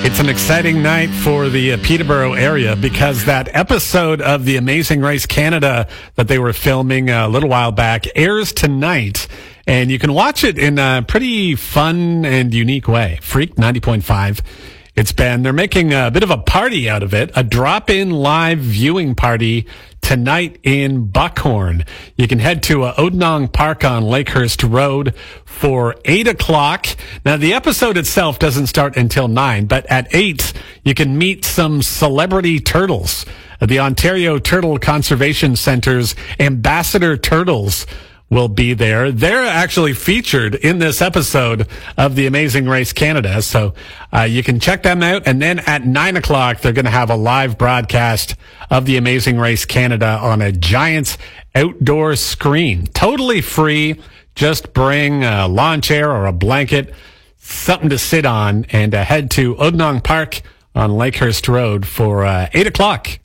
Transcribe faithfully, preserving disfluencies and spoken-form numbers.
It's an exciting night for the uh, Peterborough area because that episode of The Amazing Race Canada that they were filming a little while back airs tonight, and you can watch it in a pretty fun and unique way. Freak ninety point five. It's been, they're making a bit of a party out of it, a drop-in live viewing party tonight in Buckhorn. You can head to uh, Odenong Park on Lakehurst Road for eight o'clock. Now, the episode itself doesn't start until nine, but at eight, you can meet some celebrity turtles. The Ontario Turtle Conservation Center's ambassador turtles will be there. They're actually featured in this episode of The Amazing Race Canada, so uh, you can check them out. And then at nine o'clock, they're going to have a live broadcast of The Amazing Race Canada on a giant outdoor screen. Totally free. Just bring a lawn chair or a blanket, something to sit on, and uh, head to Odenong Park on Lakehurst Road for uh, eight o'clock.